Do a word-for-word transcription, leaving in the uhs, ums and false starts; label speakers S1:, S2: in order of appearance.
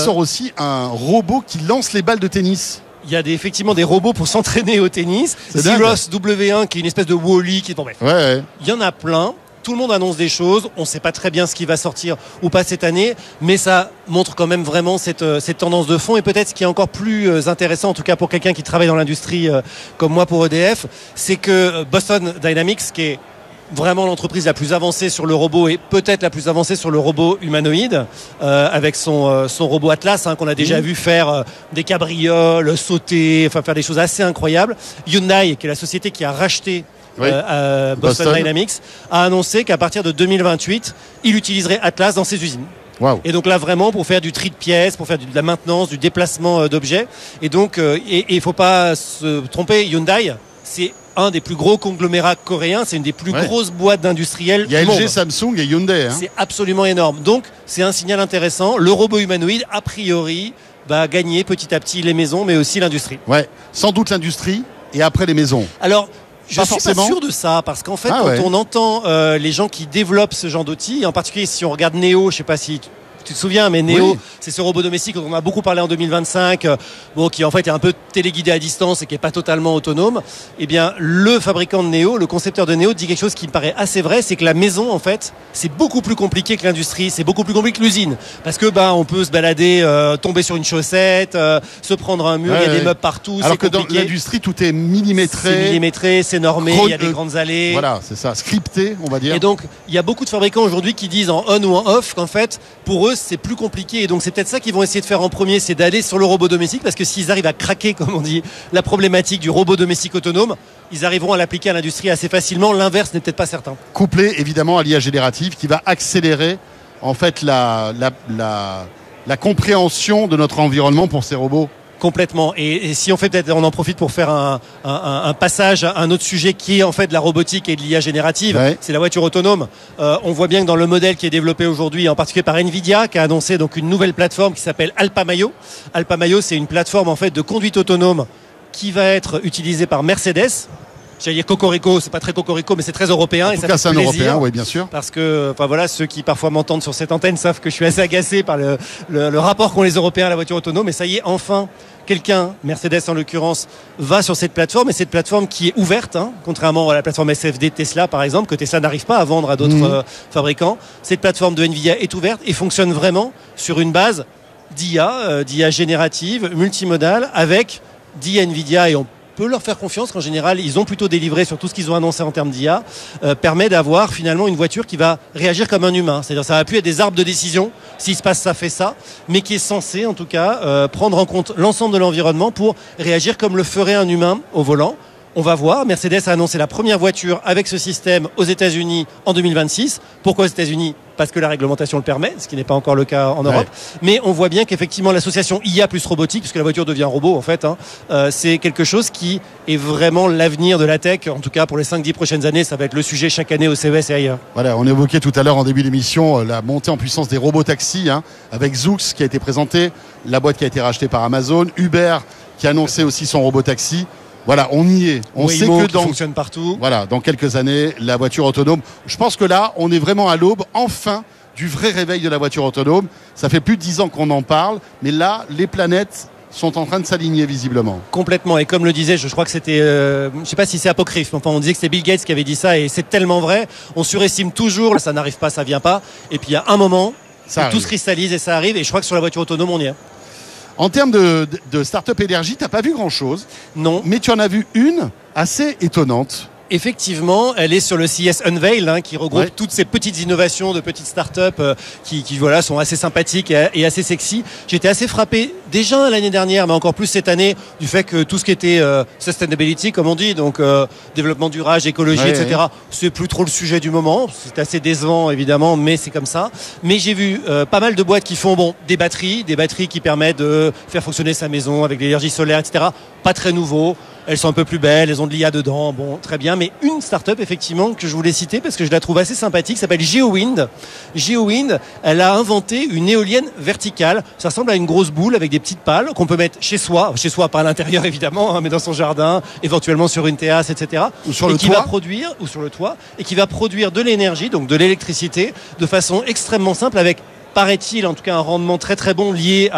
S1: sort aussi un robot qui lance les balles de tennis.
S2: Il y a des, effectivement des robots pour s'entraîner au tennis.
S1: C'est dingue.
S2: Zeros W un qui est une espèce de Wall-E qui est bon, bref.
S1: Ouais, ouais.
S2: Il y en a plein. Tout le monde annonce des choses. On ne sait pas très bien ce qui va sortir ou pas cette année, mais ça montre quand même vraiment cette, cette tendance de fond. Et peut-être ce qui est encore plus intéressant, en tout cas pour quelqu'un qui travaille dans l'industrie euh, comme moi pour E D F, c'est que Boston Dynamics, qui est vraiment l'entreprise la plus avancée sur le robot et peut-être la plus avancée sur le robot humanoïde, euh, avec son, euh, son robot Atlas, hein, qu'on a déjà mmh. vu faire euh, des cabrioles, sauter, enfin faire des choses assez incroyables. Hyundai, qui est la société qui a racheté oui. euh, Boston, Boston Dynamics, a annoncé qu'à partir de deux mille vingt-huit, il utiliserait Atlas dans ses usines. Wow. Et donc là vraiment pour faire du tri de pièces, pour faire du, de la maintenance, du déplacement euh, d'objets. Et donc euh, et il faut pas se tromper, Hyundai, c'est un des plus gros conglomérats coréens, c'est une des plus ouais. grosses boîtes d'industriels.
S1: Il y a L G, Samsung et Hyundai. Hein.
S2: C'est absolument énorme. Donc c'est un signal intéressant. Le robot humanoïde, a priori, va gagner petit à petit les maisons, mais aussi l'industrie.
S1: Ouais, sans doute l'industrie et après les maisons.
S2: Alors. Je ne suis
S1: forcément.
S2: pas sûr de ça, parce qu'en fait, ah, quand ouais. on entend euh, les gens qui développent ce genre d'outils, en particulier si on regarde Neo, je ne sais pas si tu te souviens, mais Neo, oui. c'est ce robot domestique dont on a beaucoup parlé en deux mille vingt-cinq, euh, bon, qui en fait est un peu téléguidé à distance et qui n'est pas totalement autonome. Eh bien, le fabricant de Neo, le concepteur de Neo, dit quelque chose qui me paraît assez vrai, c'est que la maison, en fait, c'est beaucoup plus compliqué que l'industrie, c'est beaucoup plus compliqué que l'usine, parce que bah, on peut se balader, euh, tomber sur une chaussette, euh, se prendre un mur, il ouais, y a ouais. des meubles partout.
S1: Alors que
S2: compliqué.
S1: Dans l'industrie, tout est millimétré.
S2: C'est millimétré, c'est normé, il y a des grandes allées.
S1: Voilà, c'est ça, scripté, on va dire.
S2: Et donc, il y a beaucoup de fabricants aujourd'hui qui disent en on ou en off qu'en fait, pour eux, c'est plus compliqué. Et donc c'est peut-être ça qu'ils vont essayer de faire en premier, c'est d'aller sur le robot domestique, parce que s'ils arrivent à craquer, comme on dit, la problématique du robot domestique autonome, ils arriveront à l'appliquer à l'industrie assez facilement. L'inverse n'est peut-être pas certain.
S1: Couplé évidemment à l'I A générative qui va accélérer en fait la, la, la, la compréhension de notre environnement pour ces robots.
S2: Complètement. Et, et si on fait peut-être, on en profite pour faire un, un, un passage à un autre sujet qui est en fait de la robotique et de l'I A générative. Ouais. C'est la voiture autonome. Euh, on voit bien que dans le modèle qui est développé aujourd'hui, en particulier par Nvidia, qui a annoncé donc une nouvelle plateforme qui s'appelle Alpamayo. Alpamayo, c'est une plateforme en fait de conduite autonome qui va être utilisée par Mercedes. J'allais dire Cocorico, c'est pas très Cocorico, mais c'est très européen.
S1: En
S2: et
S1: tout
S2: ça
S1: cas,
S2: fait
S1: c'est un
S2: plaisir,
S1: européen, oui, bien sûr.
S2: Parce que, enfin voilà, ceux qui parfois m'entendent sur cette antenne savent que je suis assez agacé par le, le, le rapport qu'ont les Européens à la voiture autonome. Et ça y est, enfin, quelqu'un, Mercedes en l'occurrence, va sur cette plateforme. Et cette plateforme qui est ouverte, hein, contrairement à la plateforme S F D Tesla, par exemple, que Tesla n'arrive pas à vendre à d'autres mmh. euh, fabricants. Cette plateforme de Nvidia est ouverte et fonctionne vraiment sur une base d'I A, euh, d'I A générative, multimodale, avec d'I A Nvidia, et on peut leur faire confiance qu'en général ils ont plutôt délivré sur tout ce qu'ils ont annoncé en termes d'I A, euh, permet d'avoir finalement une voiture qui va réagir comme un humain, c'est-à-dire ça va plus être des arbres de décision, s'il se passe ça fait ça, mais qui est censé en tout cas euh, prendre en compte l'ensemble de l'environnement pour réagir comme le ferait un humain au volant. On va voir, Mercedes a annoncé la première voiture avec ce système aux États-Unis en deux mille vingt-six. Pourquoi aux États-Unis ? Parce que la réglementation le permet, ce qui n'est pas encore le cas en Europe. Ouais. Mais on voit bien qu'effectivement l'association I A plus robotique, puisque la voiture devient un robot en fait, hein, euh, c'est quelque chose qui est vraiment l'avenir de la tech. En tout cas pour les cinq dix prochaines années, ça va être le sujet chaque année au C E S et ailleurs.
S1: Voilà, on évoquait tout à l'heure en début d'émission la montée en puissance des robots taxis, hein, avec Zoox qui a été présenté, la boîte qui a été rachetée par Amazon, Uber qui a annoncé aussi son robot taxi. Voilà, on y est. On
S2: oui,
S1: sait que dans
S2: fonctionne partout.
S1: Voilà, dans quelques années, la voiture autonome. Je pense que là, on est vraiment à l'aube, enfin, du vrai réveil de la voiture autonome. Ça fait plus de dix ans qu'on en parle, mais là, les planètes sont en train de s'aligner visiblement.
S2: Complètement. Et comme le disait, je crois que c'était, euh, je sais pas si c'est apocryphe, mais enfin, on disait que c'était Bill Gates qui avait dit ça, et c'est tellement vrai. On surestime toujours. Ça n'arrive pas, ça vient pas. Et puis il y a un moment, ça tout se cristallise et ça arrive. Et je crois que sur la voiture autonome, on y est.
S1: En termes de, de, de start-up énergie, tu n'as pas vu grand-chose.
S2: Non.
S1: Mais tu en as vu une assez étonnante.
S2: Effectivement, elle est sur le C E S Unveil, hein, qui regroupe ouais. toutes ces petites innovations de petites startups euh, qui, qui voilà, sont assez sympathiques et, et assez sexy. J'étais assez frappé déjà l'année dernière, mais encore plus cette année, du fait que tout ce qui était euh, sustainability, comme on dit, donc euh, développement durable, écologie, ouais, et cetera, ouais. c'est plus trop le sujet du moment. C'est assez décevant, évidemment, mais c'est comme ça. Mais j'ai vu euh, pas mal de boîtes qui font bon, des batteries, des batteries qui permettent de faire fonctionner sa maison avec de l'énergie solaire, et cetera. Pas très nouveau. Elles sont un peu plus belles, elles ont de l'I A dedans, bon, très bien. Mais une start-up, effectivement, que je voulais citer parce que je la trouve assez sympathique, s'appelle GeoWind. GeoWind, elle a inventé une éolienne verticale. Ça ressemble à une grosse boule avec des petites pales qu'on peut mettre chez soi, chez soi, pas à l'intérieur évidemment, hein, mais dans son jardin, éventuellement sur une terrasse, et cetera.
S1: Ou sur
S2: et
S1: le
S2: qui
S1: toit.
S2: va produire, ou sur le toit, et qui va produire de l'énergie, donc de l'électricité, de façon extrêmement simple avec, paraît-il, en tout cas un rendement très très bon lié à